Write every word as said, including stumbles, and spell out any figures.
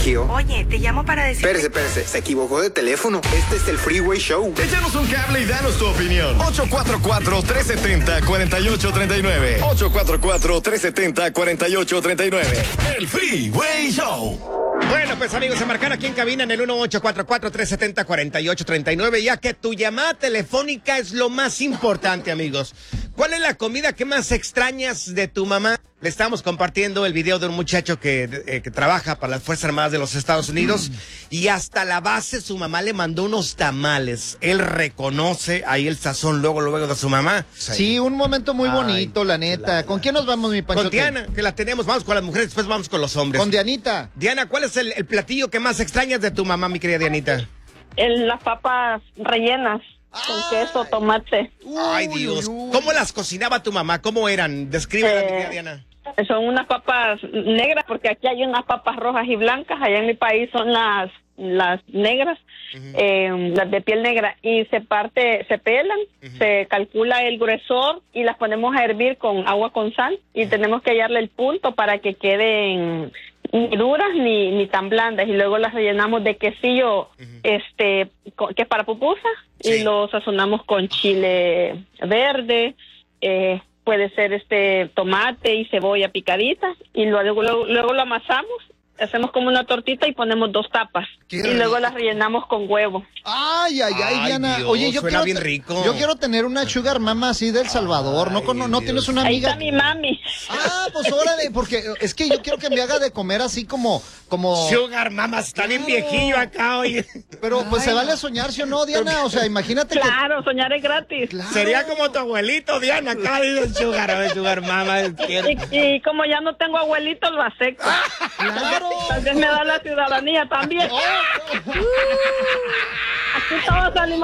Sergio. Oye, te llamo para decir... Espérese, espérese, se equivocó de teléfono. Este es el Freeway Show. Échanos un cable y danos tu opinión. ocho cuatro cuatro, tres siete cero, cuatro ocho tres nueve. ocho cuatro cuatro, tres siete cero, cuatro ocho tres nueve. El Freeway Show. Bueno, pues amigos, se marcan aquí en cabina en el uno ocho cuatro cuatro, tres siete cero, cuatro ocho tres nueve, ya que tu llamada telefónica es lo más importante, amigos. ¿Cuál es la comida que más extrañas de tu mamá? Le estamos compartiendo el video de un muchacho que, eh, que trabaja para las Fuerzas Armadas de los Estados Unidos mm. y hasta la base su mamá le mandó unos tamales. Él reconoce ahí el sazón luego, luego de su mamá. Sí, un momento muy bonito, Ay, la neta. La, la. ¿Con quién nos vamos, mi Panchote? Con Diana, que la tenemos. Vamos con las mujeres, después vamos con los hombres. Con Dianita. Diana, ¿cuál es el, el platillo que más extrañas de tu mamá, mi querida Dianita? El, las papas rellenas. Con queso, tomate. Ay, Dios. ¿Cómo las cocinaba tu mamá? ¿Cómo eran? Descríbela, eh, mi querida Diana. Son unas papas negras, porque aquí hay unas papas rojas y blancas. Allá en mi país son las las negras, uh-huh. eh, las de piel negra. Y se parte, se pelan, uh-huh. se calcula el gruesor y las ponemos a hervir con agua con sal. Y uh-huh. tenemos que hallarle el punto para que queden ni duras ni, ni tan blandas, y luego las rellenamos de quesillo, uh-huh. este que es para pupusa, sí. y lo sazonamos con chile verde, eh, puede ser este tomate y cebolla picadita, y luego, luego, luego lo amasamos, hacemos como una tortita y ponemos dos tapas, y rico. Luego las rellenamos con huevo. Ay, ay, ay, ay Diana. Dios, oye, yo quiero, bien rico. yo quiero tener una sugar mama así del Salvador. Ay, no, no, no tienes una amiga. Ahí está mi mami. Ah, pues órale, porque es que yo quiero que me haga de comer así como, como. Sugar mama, está claro. bien viejillo acá, oye. Pero pues Ay. se vale soñar, ¿sí o no, Diana? O sea, imagínate claro, que. Claro, soñar es gratis. Claro. Sería como tu abuelito, Diana, acá dice sugar, sugar mama. Y, y como ya no tengo abuelito, lo acepto. Claro. Tal vez me da la ciudadanía también. Oh, oh. Aquí todos salimos